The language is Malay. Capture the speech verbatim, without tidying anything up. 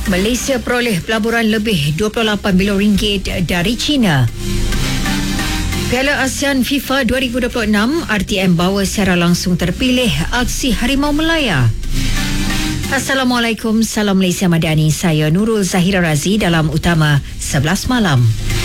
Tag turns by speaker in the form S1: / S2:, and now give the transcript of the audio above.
S1: Malaysia peroleh pelaburan lebih dua puluh lapan bilion ringgit dari China. Piala ASEAN FIFA dua ribu dua puluh enam, R T M bawa secara langsung terpilih aksi Harimau Melaya. Assalamualaikum, salam Malaysia Madani. Saya Nurul Zahira Razi dalam Utama sebelas Malam.